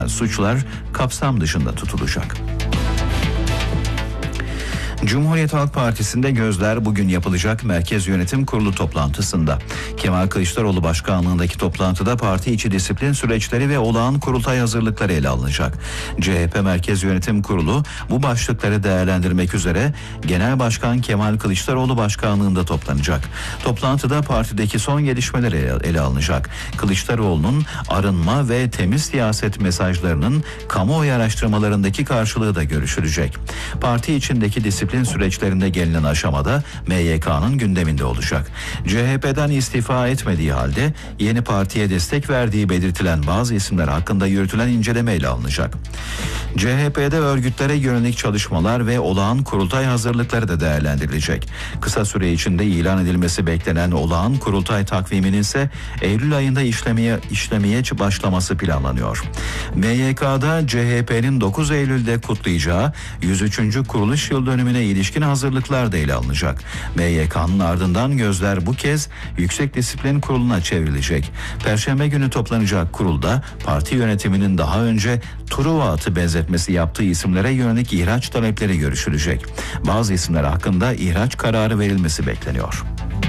suçlar kapsam dışında tutulacak. Cumhuriyet Halk Partisi'nde gözler bugün yapılacak Merkez Yönetim Kurulu toplantısında. Kemal Kılıçdaroğlu başkanlığındaki toplantıda parti içi disiplin süreçleri ve olağan kurultay hazırlıkları ele alınacak. CHP Merkez Yönetim Kurulu bu başlıkları değerlendirmek üzere Genel Başkan Kemal Kılıçdaroğlu başkanlığında toplanacak. Toplantıda partideki son gelişmeler ele alınacak. Kılıçdaroğlu'nun arınma ve temiz siyaset mesajlarının kamuoyu araştırmalarındaki karşılığı da görüşülecek. Parti içindeki disiplin süreçlerinde gelinen aşamada MYK'nın gündeminde olacak. CHP'den istifa etmediği halde yeni partiye destek verdiği belirtilen bazı isimler hakkında yürütülen inceleme ele alınacak. CHP'de örgütlere yönelik çalışmalar ve olağan kurultay hazırlıkları da değerlendirilecek. Kısa süre içinde ilan edilmesi beklenen olağan kurultay takviminin ise Eylül ayında işlemeye başlaması planlanıyor. MYK'da CHP'nin 9 Eylül'de kutlayacağı 103. kuruluş yıl dönümüne ilişkin hazırlıklar da ele alınacak. MYK'nın ardından gözler bu kez Yüksek Disiplin Kurulu'na çevrilecek. Perşembe günü toplanacak kurulda parti yönetiminin daha önce Truva atı benzetmesi yaptığı isimlere yönelik ihraç talepleri görüşülecek. Bazı isimler hakkında ihraç kararı verilmesi bekleniyor.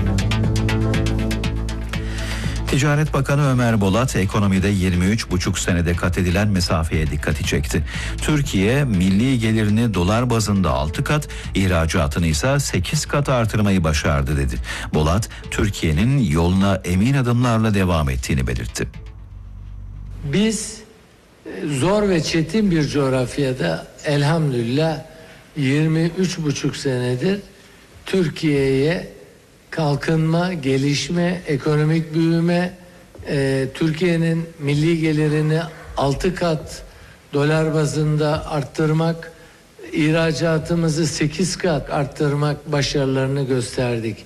Ticaret Bakanı Ömer Bolat ekonomide 23,5 senede kat edilen mesafeye dikkati çekti. Türkiye milli gelirini dolar bazında 6 kat, ihracatını ise 8 kat artırmayı başardı dedi. Bolat, Türkiye'nin yoluna emin adımlarla devam ettiğini belirtti. Biz zor ve çetin bir coğrafyada elhamdülillah 23,5 senedir Türkiye'ye kalkınma, gelişme, ekonomik büyüme, Türkiye'nin milli gelirini 6 kat dolar bazında arttırmak, ihracatımızı 8 kat arttırmak başarılarını gösterdik.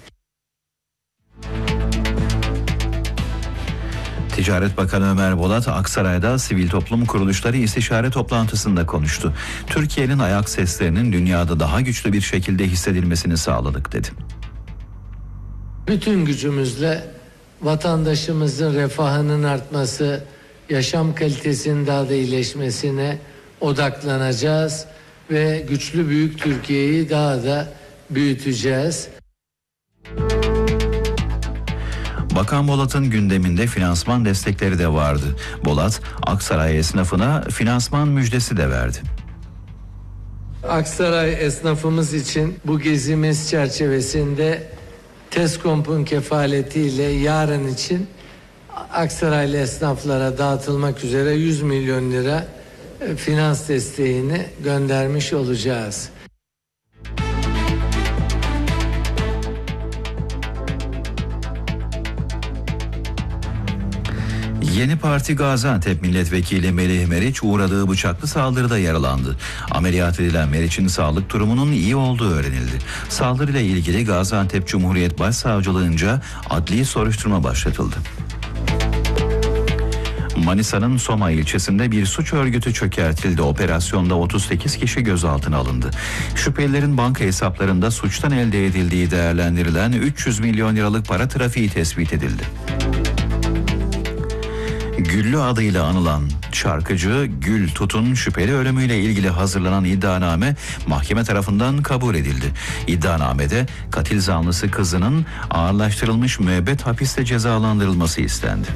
Ticaret Bakanı Ömer Bolat, Aksaray'da sivil toplum kuruluşları istişare toplantısında konuştu. Türkiye'nin ayak seslerinin dünyada daha güçlü bir şekilde hissedilmesini sağladık dedi. Bütün gücümüzle vatandaşımızın refahının artması, yaşam kalitesinin daha da iyileşmesine odaklanacağız ve güçlü büyük Türkiye'yi daha da büyüteceğiz. Bakan Bolat'ın gündeminde finansman destekleri de vardı. Bolat, Aksaray esnafına finansman müjdesi de verdi. Aksaray esnafımız için bu gezimiz çerçevesinde TESKOMP'un kefaletiyle yarın için Aksaraylı esnaflara dağıtılmak üzere 100 milyon lira finans desteğini göndermiş olacağız. Yeni Parti Gaziantep Milletvekili Melih Meriç uğradığı bıçaklı saldırıda yaralandı. Ameliyat edilen Meriç'in sağlık durumunun iyi olduğu öğrenildi. Saldırıyla ilgili Gaziantep Cumhuriyet Başsavcılığınca adli soruşturma başlatıldı. Manisa'nın Soma ilçesinde bir suç örgütü çökertildi. Operasyonda 38 kişi gözaltına alındı. Şüphelilerin banka hesaplarında suçtan elde edildiği değerlendirilen 300 milyon liralık para trafiği tespit edildi. Güllü adıyla anılan şarkıcı Gül Tut'un şüpheli ölümüyle ilgili hazırlanan iddianame mahkeme tarafından kabul edildi. İddianamede katil zanlısı kızının ağırlaştırılmış müebbet hapiste cezalandırılması istendi.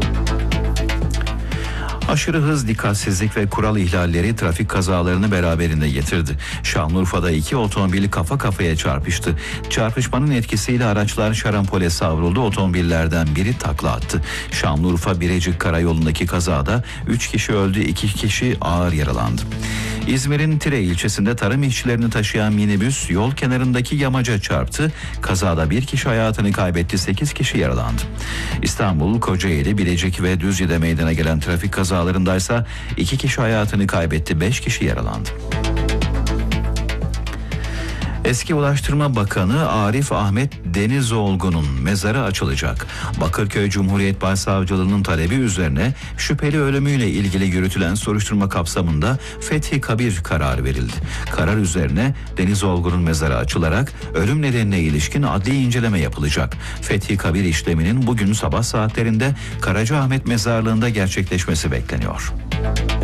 Aşırı hız, dikkatsizlik ve kural ihlalleri trafik kazalarını beraberinde getirdi. Şanlıurfa'da 2 otomobil kafa kafaya çarpıştı. Çarpışmanın etkisiyle araçlar şarampole savruldu. Otomobillerden biri takla attı. Şanlıurfa Birecik Karayolu'ndaki kazada 3 kişi öldü, 2 kişi ağır yaralandı. İzmir'in Tire ilçesinde tarım işçilerini taşıyan minibüs yol kenarındaki yamaca çarptı. Kazada 1 kişi hayatını kaybetti, 8 kişi yaralandı. İstanbul, Kocaeli, Bilecik ve Düzce'de meydana gelen trafik kazalarındaysa 2 kişi hayatını kaybetti, 5 kişi yaralandı. Eski Ulaştırma Bakanı Arif Ahmet Denizoğlu'nun mezarı açılacak. Bakırköy Cumhuriyet Başsavcılığı'nın talebi üzerine şüpheli ölümüyle ilgili yürütülen soruşturma kapsamında Fethi Kabir kararı verildi. Karar üzerine Denizoğlu'nun mezarı açılarak ölüm nedenine ilişkin adli inceleme yapılacak. Fethi Kabir işleminin bugün sabah saatlerinde Karacaahmet Mezarlığı'nda gerçekleşmesi bekleniyor.